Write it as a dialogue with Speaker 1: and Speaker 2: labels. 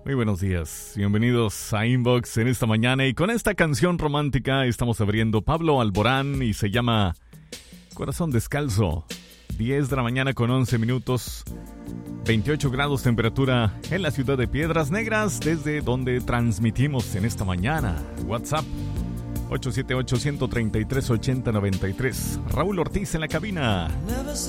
Speaker 1: Muy buenos días, bienvenidos a Inbox en esta mañana y con esta canción romántica estamos abriendo Pablo Alborán y se llama Corazón Descalzo. 10 de la mañana con 11 minutos, 28 grados temperatura en la ciudad de Piedras Negras, desde donde transmitimos en esta mañana. WhatsApp 878-133-8093. Raúl Ortiz en la cabina.